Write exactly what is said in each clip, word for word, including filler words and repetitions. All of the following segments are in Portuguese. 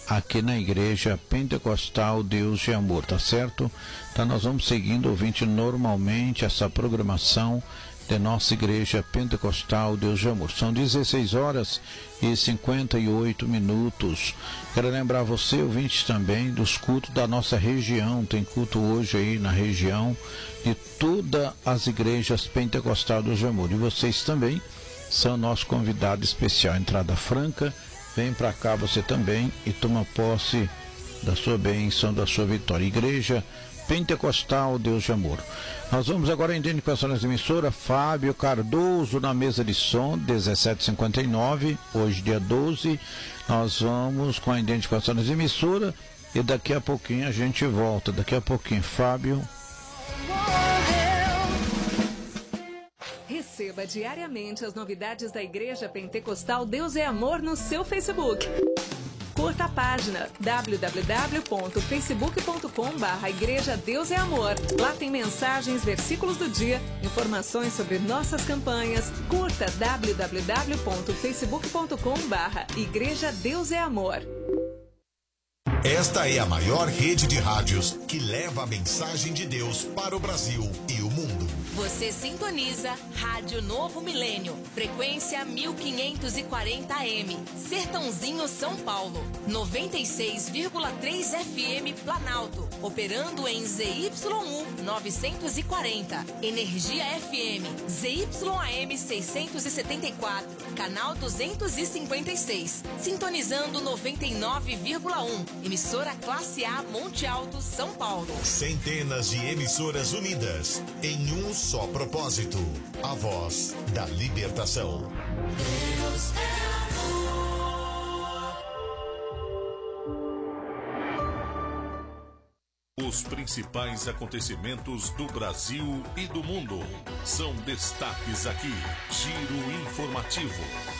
aqui na Igreja Pentecostal Deus e Amor, tá certo? Então nós vamos seguindo, ouvinte, normalmente essa programação de nossa Igreja Pentecostal Deus e Amor. São dezesseis horas e cinquenta e oito minutos. Quero lembrar você, ouvinte, também dos cultos da nossa região. Tem culto hoje aí na região de todas as igrejas Pentecostal Deus e Amor. E vocês também são nosso convidado especial. Entrada franca. Vem para cá você também e toma posse da sua bênção, da sua vitória. Igreja Pentecostal Deus de Amor. Nós vamos agora em identificação das emissoras. Fábio Cardoso na mesa de som, dezessete e cinquenta e nove, hoje dia doze. Nós vamos com a identificação das emissoras e daqui a pouquinho a gente volta. Daqui a pouquinho, Fábio. Receba diariamente as novidades da Igreja Pentecostal Deus é Amor no seu Facebook. Curta a página w w w ponto facebook ponto com barra Igreja Deus é Amor. Lá tem mensagens, versículos do dia, informações sobre nossas campanhas. Curta w w w ponto facebook ponto com barra Igreja Deus é Amor. Esta é a maior rede de rádios que leva a mensagem de Deus para o Brasil e o mundo. Você sintoniza Rádio Novo Milênio, frequência mil quinhentos e quarenta A M, Sertãozinho, São Paulo, noventa e seis vírgula três F M Planalto, operando em Z Y U novecentos e quarenta, Energia F M, Z Y A M seiscentos e setenta e quatro, canal duzentos e cinquenta e seis, sintonizando noventa e nove vírgula um, emissora Classe A Monte Alto, São Paulo. Centenas de emissoras unidas em um só propósito, a voz da libertação. Deus é amor. Os principais acontecimentos do Brasil e do mundo são destaques aqui. Giro informativo.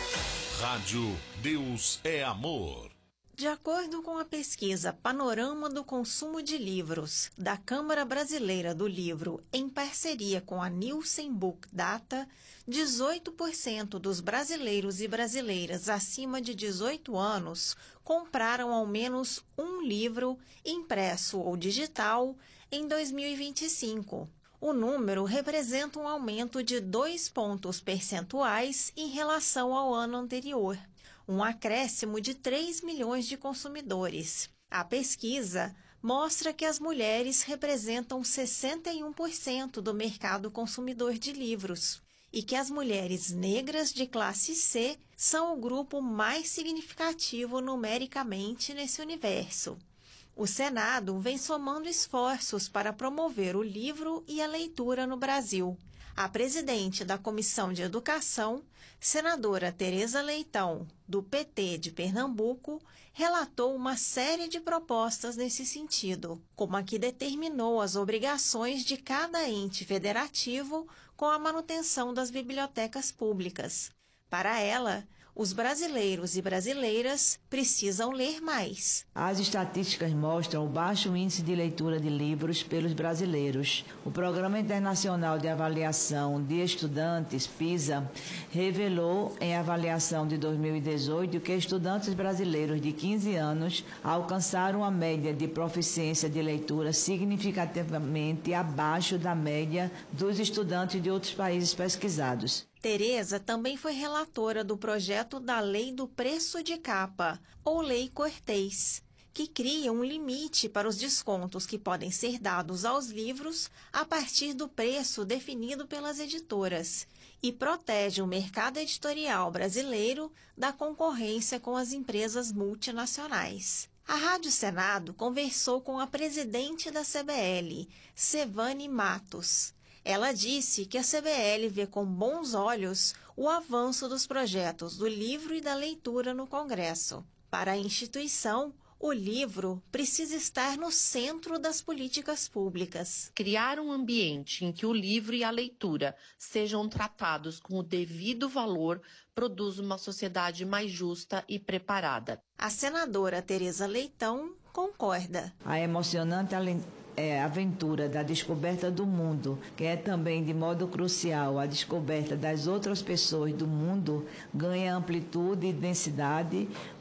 Rádio Deus é Amor. De acordo com a pesquisa Panorama do Consumo de Livros da Câmara Brasileira do Livro, em parceria com a Nielsen Book Data, dezoito por cento dos brasileiros e brasileiras acima de dezoito anos compraram ao menos um livro, impresso ou digital, em dois mil e vinte e cinco. O número representa um aumento de dois pontos percentuais em relação ao ano anterior, um acréscimo de três milhões de consumidores. A pesquisa mostra que as mulheres representam sessenta e um por cento do mercado consumidor de livros e que as mulheres negras de classe C são o grupo mais significativo numericamente nesse universo. O Senado vem somando esforços para promover o livro e a leitura no Brasil. A presidente da Comissão de Educação, senadora Tereza Leitão, do P T de Pernambuco, relatou uma série de propostas nesse sentido, como a que determinou as obrigações de cada ente federativo com a manutenção das bibliotecas públicas. Para ela, os brasileiros e brasileiras precisam ler mais. As estatísticas mostram o baixo índice de leitura de livros pelos brasileiros. O Programa Internacional de Avaliação de Estudantes, PISA, revelou em avaliação de dois mil e dezoito que estudantes brasileiros de quinze anos alcançaram a média de proficiência de leitura significativamente abaixo da média dos estudantes de outros países pesquisados. Tereza também foi relatora do projeto da Lei do Preço de Capa, ou Lei Cortês, que cria um limite para os descontos que podem ser dados aos livros a partir do preço definido pelas editoras e protege o mercado editorial brasileiro da concorrência com as empresas multinacionais. A Rádio Senado conversou com a presidente da C B L, Sevane Matos. Ela disse que a C B L vê com bons olhos o avanço dos projetos do livro e da leitura no Congresso. Para a instituição, o livro precisa estar no centro das políticas públicas. Criar um ambiente em que o livro e a leitura sejam tratados com o devido valor produz uma sociedade mais justa e preparada. A senadora Tereza Leitão concorda. A emocionante É a aventura da descoberta do mundo, que é também de modo crucial a descoberta das outras pessoas do mundo, ganha amplitude e densidade